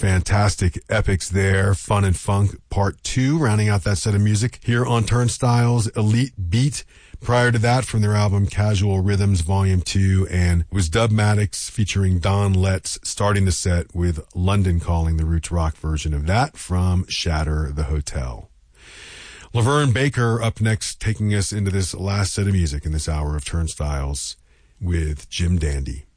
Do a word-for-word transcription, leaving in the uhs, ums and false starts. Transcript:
fantastic epics there. Fun and Funk Part two, rounding out that set of music here on Turnstiles. Elite Beat. Prior to that, from their album Casual Rhythms Volume two, and was Dubmatics featuring Don Letts starting the set with London Calling, the roots rock version of that from Shatter the Hotel. Laverne Baker up next, taking us into this last set of music in this hour of Turnstiles with Jim Dandy.